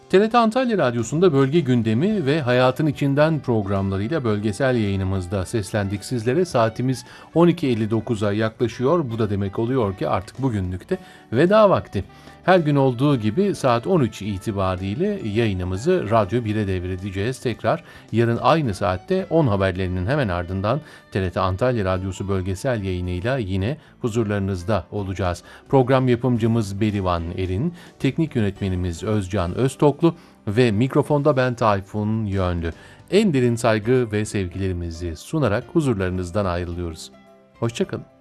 TRT Antalya Radyosu'nda bölge gündemi ve hayatın içinden programlarıyla bölgesel yayınımızda seslendik sizlere. Saatimiz 12.59'a yaklaşıyor. Bu da demek oluyor ki artık bugünlük de veda vakti. Her gün olduğu gibi saat 13 itibariyle yayınımızı Radyo 1'e devredeceğiz. Tekrar yarın aynı saatte 10 haberlerinin hemen ardından TRT Antalya Radyosu bölgesel yayınıyla yine huzurlarınızda olacağız. Program yapımcımız Berivan Erin, teknik yönetmenimiz Özcan Öztoklu ve mikrofonda ben Tayfun Yönlü. En derin saygı ve sevgilerimizi sunarak huzurlarınızdan ayrılıyoruz. Hoşça kalın.